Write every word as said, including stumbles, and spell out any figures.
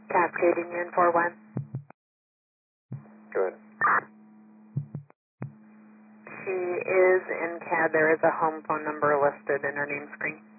Cascade Union four one. Go ahead. She is in C A D. There is a home phone number listed in her name screen.